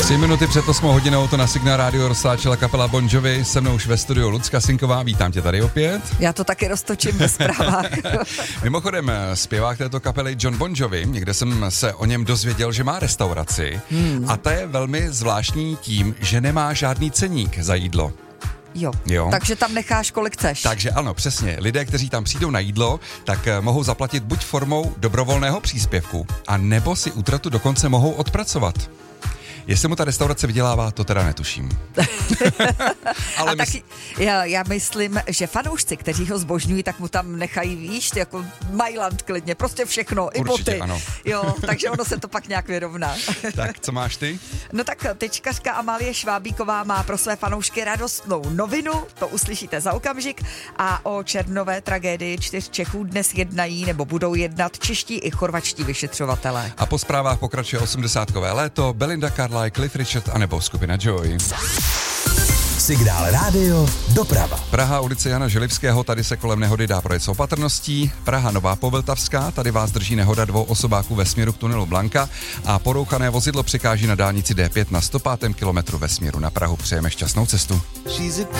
3 minuty před 8 hodinou to na Signál rádio roztáčela kapela Bon Jovi, se mnou už ve studiu Lucka Sinková, vítám tě tady opět. Já to taky roztočím ve zprávách. Mimochodem, zpěvák této kapely Jon Bon Jovi, někde jsem se o něm dozvěděl, že má restauraci a ta je velmi zvláštní tím, že nemá žádný ceník za jídlo. Jo, takže tam necháš, kolik chceš. Takže ano, přesně. Lidé, kteří tam přijdou na jídlo, tak mohou zaplatit buď formou dobrovolného příspěvku, a nebo si útratu dokonce mohou odpracovat. Jestli mu ta restaurace vydělává, to teda netuším. Ale já myslím, že fanoušci, kteří ho zbožňují, tak mu tam nechají, víš, jako Mailand klidně, prostě všechno, i určitě, boty. Ano. Jo, takže ono se to pak nějak vyrovná. Tak, co máš ty? No tak tečkařka Amalie Švábíková má pro své fanoušky radostnou novinu, to uslyšíte za okamžik, a o černové tragédii 4 Čechů dnes jednají nebo budou jednat čeští i chorvačtí vyšetřovatelé. A po zprávách pokračuje 80kové léto, Belinda Carlisle, Cliff Richard a nebo skupina Joy. Signál rádio doprava. Praha, ulice Jana Želivského, tady se kolem nehody dá projet s opatrností. Praha Nová Povltavská, tady vás drží nehoda 2 osobáků ve směru k tunelu Blanka a porouchané vozidlo překáží na dálnici D5 na 105. kilometru ve směru na Prahu. Přejeme šťastnou cestu.